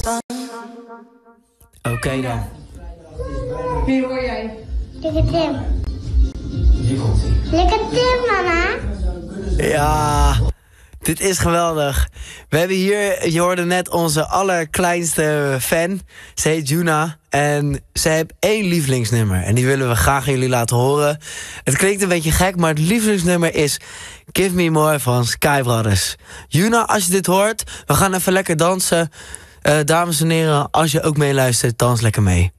Oké dan. Wie hoor jij? Lekker Tim. Lekker Tim, mama. Ja, dit is geweldig. We hebben hier, je hoorde net onze allerkleinste fan. Ze heet Juna en ze heeft 1 lievelingsnummer. En die willen we graag aan jullie laten horen. Het klinkt een beetje gek, maar het lievelingsnummer is Give Me More van Sky Brothers. Juna, als je dit hoort, we gaan even lekker dansen. Dames en heren, als je ook meeluistert, dans lekker mee.